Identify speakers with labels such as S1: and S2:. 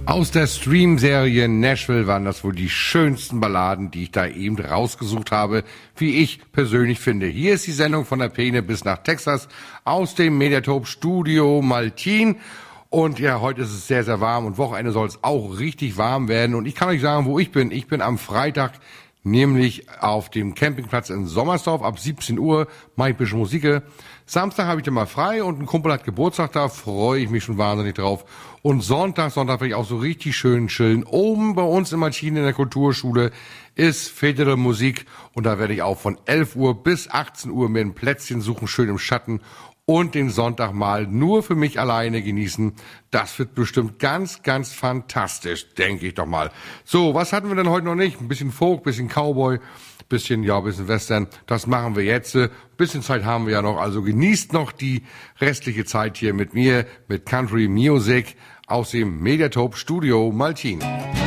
S1: Aus der Stream-Serie Nashville waren das wohl die schönsten Balladen, die ich da eben rausgesucht habe, wie ich persönlich finde. Hier ist die Sendung von der Peene bis nach Texas aus dem Mediatop Studio Maltin. Und ja, heute ist es sehr, sehr warm und Wochenende soll es auch richtig warm werden. Und ich kann euch sagen, wo ich bin. Ich bin am Freitag nämlich auf dem Campingplatz in Sommersdorf. Ab 17 Uhr mache ich ein bisschen Musik. Samstag habe ich dann mal frei und ein Kumpel hat Geburtstag, da freue ich mich schon wahnsinnig drauf. Und Sonntag werde ich auch so richtig schön chillen. Oben bei uns in Maltin in der Kulturschule ist Federal Musik und da werde ich auch von 11 Uhr bis 18 Uhr mir ein Plätzchen suchen, schön im Schatten und den Sonntag mal nur für mich alleine genießen. Das wird bestimmt ganz, ganz fantastisch, denke ich doch mal. So, was hatten wir denn heute noch nicht? Ein bisschen Folk, bisschen Cowboy, bisschen Western. Das machen wir jetzt. Bisschen Zeit haben wir ja noch, also genießt noch die restliche Zeit hier mit mir, mit Country Music aus dem Mediatop Studio Maltin.